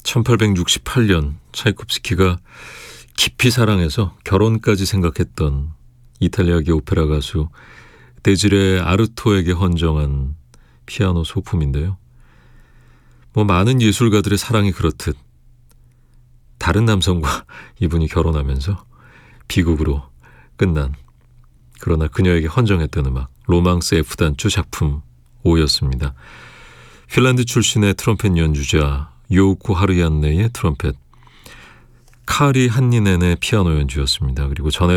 1868년 차이콥스키가 깊이 사랑해서 결혼까지 생각했던 이탈리아계 오페라 가수 데지레 아르토에게 헌정한 피아노 소품인데요. 많은 예술가들의 사랑이 그렇듯 다른 남성과 이분이 결혼하면서 비극으로 끝난, 그러나 그녀에게 헌정했던 음악, 로망스 F단조 작품 5였습니다. 핀란드 출신의 트럼펫 연주자 요우코 하르얀네의 트럼펫, 카리 한니넨의 피아노 연주였습니다. 그리고 전에